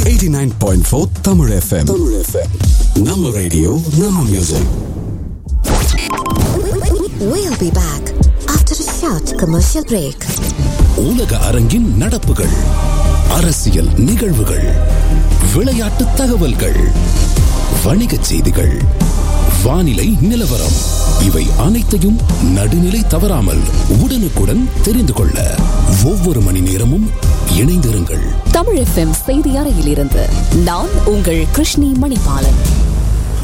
89.4 Tamil FM. Nama radio, Nama music. We'll be back after a short commercial break. உலக அரங்கின் நடப்புகள், அரசியல் நிகழ்வுகள், விளையாட்டு தகவல்கள், வணிகச் செய்திகள், வானிலை நிலவரம், இவை அனைத்தையும் நடுநிலை தவறாமல் உடனுக்குடன் தெரிந்து கொள்ள ஒவ்வொரு மணி நேரமும் இணைந்திருங்கள். தமிழ் FM செய்தி அறையிலிருந்து நான் உங்கள் கிருஷ்ணி மணிபாலன்.